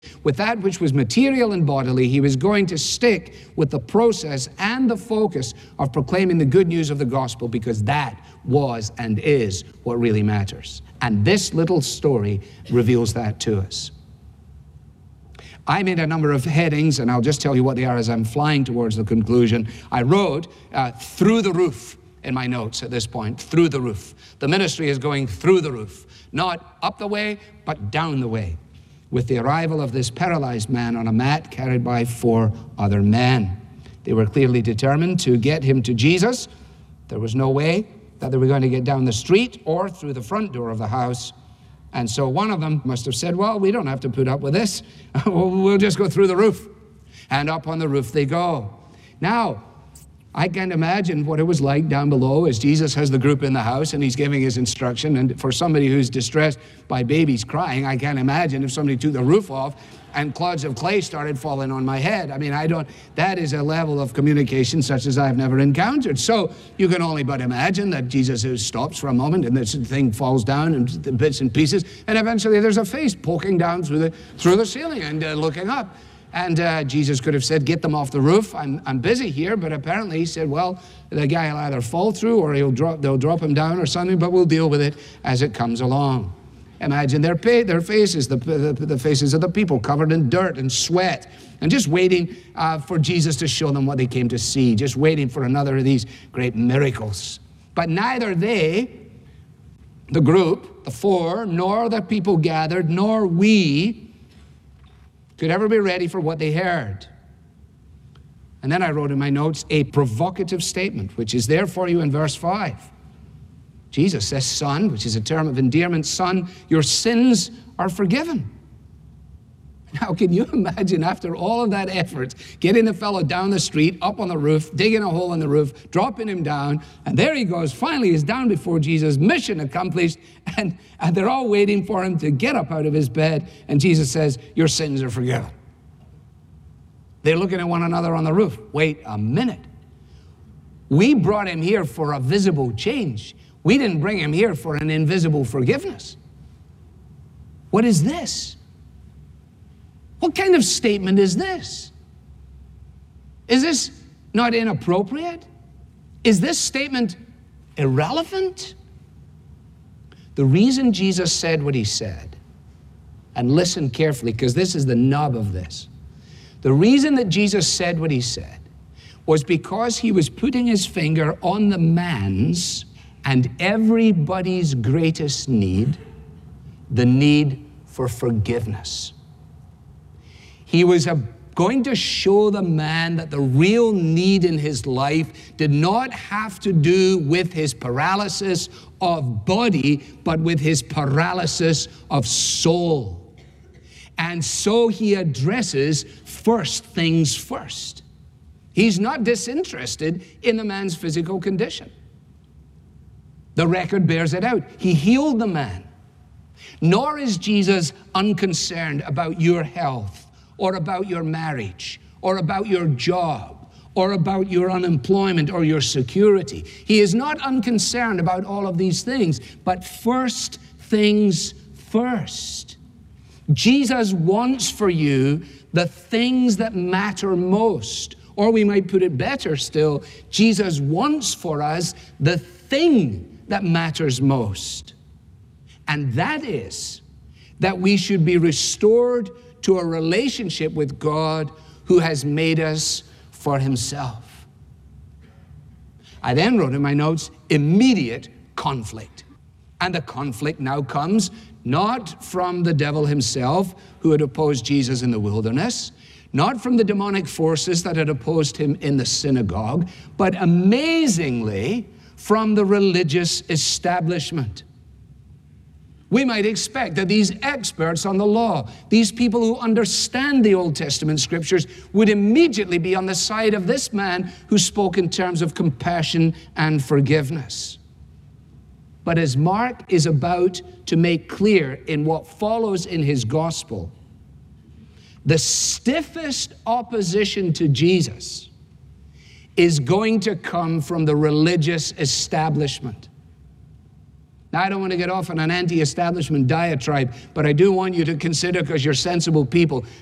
with that which was material and bodily. He was going to stick with the process and the focus of proclaiming the good news of the gospel, because that was and is what really matters. And this little story reveals that to us. I made a number of headings, and I'll just tell you what they are as I'm flying towards the conclusion. I wrote through the roof in my notes at this point, through the roof. The ministry is going through the roof, not up the way, but down the way, with the arrival of this paralyzed man on a mat carried by 4 other men. They were clearly determined to get him to Jesus. There was no way that they were going to get down the street or through the front door of the house. And so one of them must have said, well, we don't have to put up with this. We'll just go through the roof. And up on the roof they go. Now, I can't imagine what it was like down below as Jesus has the group in the house and he's giving his instruction. And for somebody who's distressed by babies crying, I can't imagine if somebody took the roof off and clods of clay started falling on my head. I mean, that is a level of communication such as I've never encountered. So you can only but imagine that Jesus stops for a moment and this thing falls down in bits and pieces. And eventually there's a face poking down through the ceiling and looking up. And Jesus could have said, get them off the roof. I'm busy here. But apparently he said, well, the guy will either fall through or they'll drop him down or something, but we'll deal with it as it comes along. Imagine their faces, the faces of the people covered in dirt and sweat, and just waiting for Jesus to show them what they came to see, just waiting for another of these great miracles. But neither they, the group, the 4, nor the people gathered, nor we could ever be ready for what they heard. And then I wrote in my notes a provocative statement, which is there for you in verse 5. Jesus says, son, which is a term of endearment, son, your sins are forgiven. Now, can you imagine after all of that effort, getting the fellow down the street, up on the roof, digging a hole in the roof, dropping him down, and there he goes, finally he's down before Jesus, mission accomplished, and they're all waiting for him to get up out of his bed, and Jesus says, your sins are forgiven. They're looking at one another on the roof. Wait a minute. We brought him here for a visible change. We didn't bring him here for an invisible forgiveness. What is this? What kind of statement is this? Is this not inappropriate? Is this statement irrelevant? The reason Jesus said what he said, and listen carefully because this is the nub of this. The reason that Jesus said what he said was because he was putting his finger on the man's and everybody's greatest need, the need for forgiveness. He was going to show the man that the real need in his life did not have to do with his paralysis of body, but with his paralysis of soul. And so he addresses first things first. He's not disinterested in the man's physical condition. The record bears it out. He healed the man. Nor is Jesus unconcerned about your health or about your marriage or about your job or about your unemployment or your security. He is not unconcerned about all of these things, but first things first. Jesus wants for you the things that matter most. Or we might put it better still, Jesus wants for us the thing that matters most. And that is that we should be restored to a relationship with God who has made us for himself. I then wrote in my notes, immediate conflict. And the conflict now comes not from the devil himself who had opposed Jesus in the wilderness, not from the demonic forces that had opposed him in the synagogue, but amazingly from the religious establishment. We might expect that these experts on the law, these people who understand the Old Testament scriptures, would immediately be on the side of this man who spoke in terms of compassion and forgiveness. But as Mark is about to make clear in what follows in his gospel, the stiffest opposition to Jesus is going to come from the religious establishment. Now, I don't want to get off on an anti-establishment diatribe, but I do want you to consider, because you're sensible people,